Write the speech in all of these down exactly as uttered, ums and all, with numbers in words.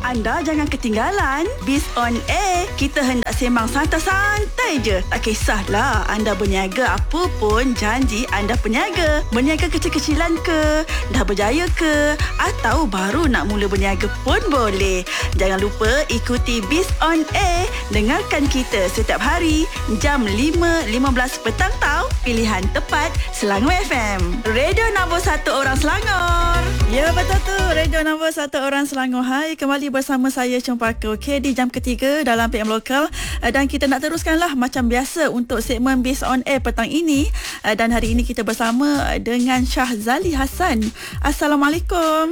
Anda jangan ketinggalan Biz on Air. Kita hendak sembang santai-santai je. Tak kisahlah anda berniaga apa pun, janji anda peniaga. Berniaga kecil-kecilan ke, dah berjaya ke, atau baru nak mula berniaga pun boleh. Jangan lupa ikuti Biz on Air. Dengarkan kita setiap hari jam lima lima belas petang tau. Pilihan tepat Selangor F M. Radio nombor satu orang Selangor. Ya, betul tu. Radio nombor satu orang Selangor. Hai, kembali bersama saya Cempaka. Okey, di jam ketiga dalam P M Lokal. Dan kita nak teruskanlah macam biasa untuk segmen Biz on Air petang ini. Dan hari ini kita bersama dengan Syahzali Hassan. Assalamualaikum.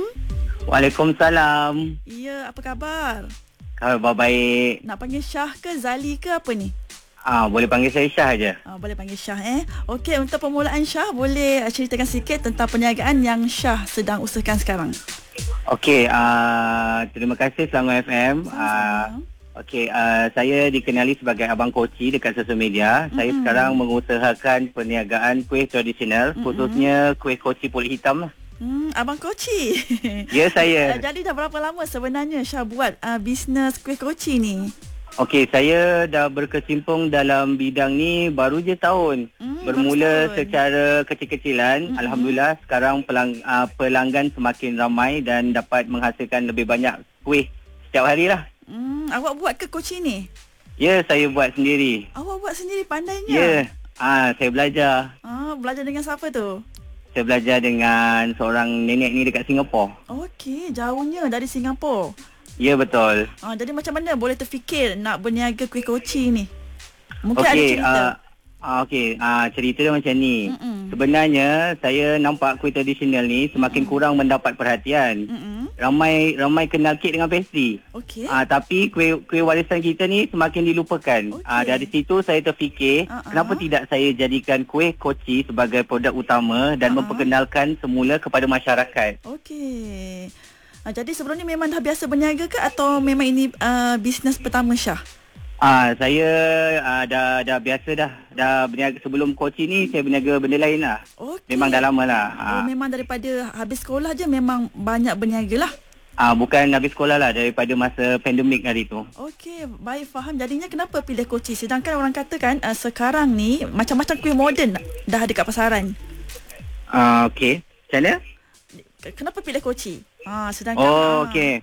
Waalaikumsalam. Ya, apa khabar? Khabar baik. Nak panggil Syah ke Zali ke apa ni? Ah, boleh panggil saya Syah je. Ah, boleh panggil Syah eh. Okey, untuk permulaan Syah, boleh ceritakan sikit tentang perniagaan yang Syah sedang usahakan sekarang. Okey, uh, terima kasih Selangor F M. Uh, Okey, uh, saya dikenali sebagai Abang Koci dekat sosial media. Mm-hmm. Saya sekarang mengusahakan perniagaan kuih tradisional, mm-hmm. khususnya kuih koci pulut hitam lah. Hmm, Abang Koci. Ya, saya. Uh, jadi dah berapa lama sebenarnya Syah buat uh, bisnes kuih koci ni? Okey, saya dah berkecimpung dalam bidang ni baru je tahun. Hmm, Bermula tahun. secara kecil-kecilan. Hmm. Alhamdulillah sekarang pelang, uh, pelanggan semakin ramai dan dapat menghasilkan lebih banyak kuih setiap hari lah. Hmm, awak buat ke koci ni? Ya, saya buat sendiri. Awak buat sendiri, pandainya? Ya, ah, saya belajar. Ah, belajar dengan siapa tu? Saya belajar dengan seorang nenek ni dekat Singapura. Okey, jauhnya dari Singapura. Ya, betul. Ah, jadi macam mana boleh terfikir nak berniaga kuih koci ni? Mungkin okay, ada cerita. Uh, uh, Okey, uh, cerita dia macam ni. Mm-mm. Sebenarnya saya nampak kuih tradisional ni semakin Mm-mm. kurang mendapat perhatian. Mm-mm. Ramai ramai kenal kek dengan pastry. Okey. Uh, tapi kuih kuih warisan kita ni semakin dilupakan. Okay. Uh, dari situ saya terfikir, uh-uh. kenapa tidak saya jadikan kuih koci sebagai produk utama dan uh-uh. memperkenalkan semula kepada masyarakat. Okey. Ha, jadi sebelum ni memang dah biasa berniaga ke atau memang ini uh, bisnes pertama Syah? Ah, saya uh, dah dah biasa dah. Dah berniaga sebelum koci ni saya berniaga benda lain lah. Okay. Memang dah lama lah. Oh, memang daripada habis sekolah je memang banyak berniaga lah. Ah, bukan habis sekolah lah, daripada masa pandemik hari tu. Okey, baik, faham. Jadinya kenapa pilih koci? Sedangkan orang katakan uh, sekarang ni macam-macam kuih moden dah ada kat pasaran. Ah, okey. Macam mana? Kenapa pilih koci? Ah, sedangkan Oh, okey.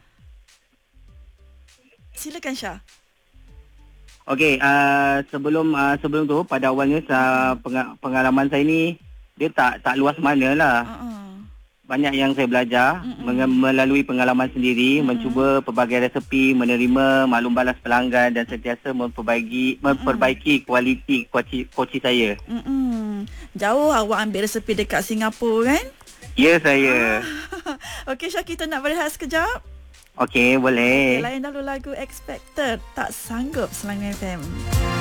Silakan Syah. Okey, uh, sebelum uh, sebelum tu pada awalnya uh, pengalaman saya ni dia tak tak luas mana lah. Uh-uh. Banyak yang saya belajar uh-uh. melalui pengalaman sendiri, uh-uh. mencuba pelbagai resepi, menerima maklum balas pelanggan dan sentiasa memperbaiki uh-uh. memperbaiki kualiti koci koci saya. Uh-uh. Jauh awak ambil resepi dekat Singapura kan? Ya, saya. Okey Syah, kita nak berehat sekejap. Okey, boleh. Okay, lain dahulu lagu Expected, Tak Sanggup, Selangor F M.